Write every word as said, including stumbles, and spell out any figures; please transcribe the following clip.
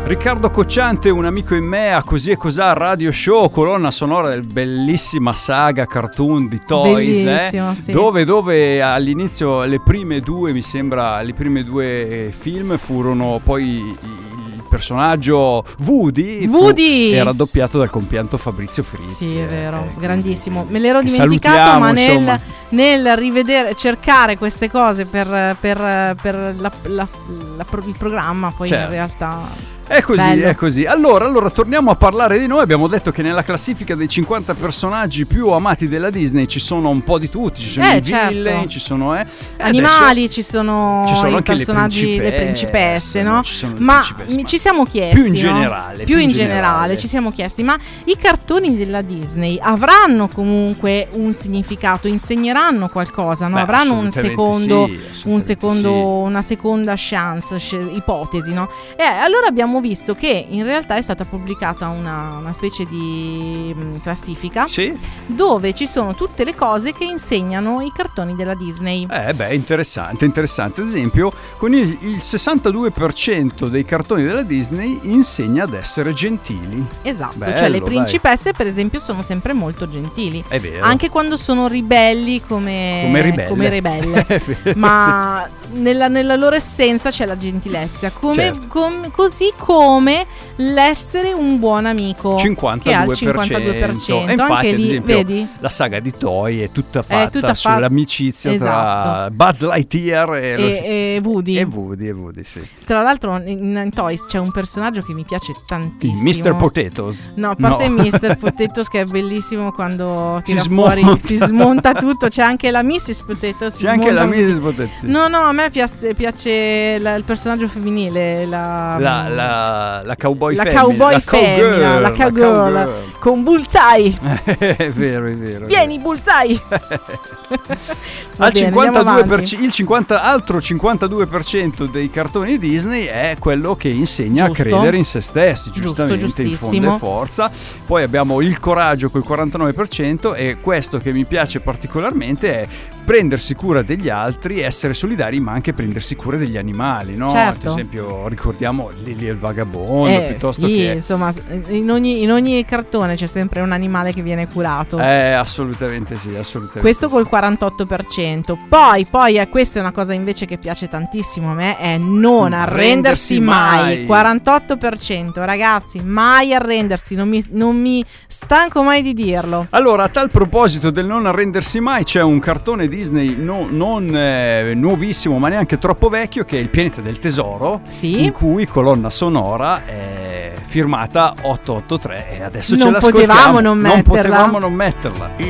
Riccardo Cocciante, un amico in me, a Così e Cos'ha Radio Show, colonna sonora del bellissima saga cartoon di Toys, eh? Sì. dove, dove all'inizio le prime due, mi sembra, le prime due film furono poi il personaggio Woody, Woody! Fu, era doppiato dal compianto Fabrizio Frizzi. Sì, è vero, eh, grandissimo. Me l'ero che dimenticato, ma nel, insomma. nel rivedere, cercare queste cose per, per, per la, la, la, il programma, poi certo. in realtà... È così, Bello. è così. Allora, allora, torniamo a parlare di noi. Abbiamo detto che nella classifica dei cinquanta personaggi più amati della Disney ci sono un po' di tutti. Ci sono Eh, i certo. villain, ci sono eh, animali, adesso, ci sono, ci sono i anche personaggi, le le principesse, no? Ci sono le ma principesse, mi- ma ci siamo chiesti, più in no? generale, più, più in in generale, generale. ci siamo chiesti, ma i cartoni della Disney avranno comunque un significato, insegneranno qualcosa, no? Beh, Avranno un assolutamente secondo, sì, assolutamente un secondo sì. una seconda chance, sc- ipotesi, no? E allora abbiamo visto che in realtà è stata pubblicata una, una specie di mh, classifica, Sì? dove ci sono tutte le cose che insegnano i cartoni della Disney. Eh beh, interessante, interessante. Ad esempio, con il, il sessantadue per cento dei cartoni della Disney insegna ad essere gentili. Esatto, Bello, cioè le dai. principesse per esempio sono sempre molto gentili. È vero. Anche quando sono ribelli come, Come ribelle. come ribelle. È vero, Ma nella, nella loro essenza c'è la gentilezza, come, Certo. com- così come l'essere un buon amico, cinquantadue che ha il per cento. cinquantadue per cento. E infatti, Anche ad lì, esempio, vedi? la saga di Toy è tutta fatta tutta fa- sull'amicizia tra Esatto. Buzz Lightyear e, lo- E, e Woody. e Woody, e Woody, sì. Tra l'altro in, in Toys c'è un personaggio che mi piace tantissimo. mister Potatoes. No, a parte No. mister Potatoes, che è bellissimo quando tira Si fuori, smonta. si smonta tutto. C'è anche la missus Potatoes. si C'è anche la smonta- missus Potatoes. sì. No, no, a me piace, piace la- il personaggio femminile, la, La, la, la cowboy la femmina, cowboy la femmina, cowgirl, la cowgirl, cowgirl. con Bullseye. È vero, è vero. Vieni, Bullseye. Va Al bene, cinquantadue andiamo per avanti. cento, il cinquanta, altro cinquantadue per cento dei cartoni Disney è quello che insegna Giusto. a credere in se stessi, Giusto, giustamente, in giustissimo. fondo e forza. Poi abbiamo il coraggio col quarantanove per cento, e questo che mi piace particolarmente è prendersi cura degli altri, essere solidari, ma anche prendersi cura degli animali, no? Certo. Ad esempio, ricordiamo Lili e il vagabondo, Eh, piuttosto sì, che insomma, in ogni, in ogni cartone c'è sempre un animale che viene curato. Eh, assolutamente sì, assolutamente. Questo sì. col quarantotto per cento. Poi, poi eh, questa è una cosa invece che piace tantissimo a me, è non arrendersi Arrendersi mai. mai. quarantotto per cento, ragazzi, mai arrendersi, non mi, non mi stanco mai di dirlo. Allora, a tal proposito del non arrendersi mai, c'è un cartone Disney no- non eh, nuovissimo, ma neanche troppo vecchio, che è Il pianeta del tesoro, Sì. in cui colonna sonora è firmata otto otto tre, e adesso Non ce l'ascoltiamo. potevamo non Non metterla. potevamo non metterla.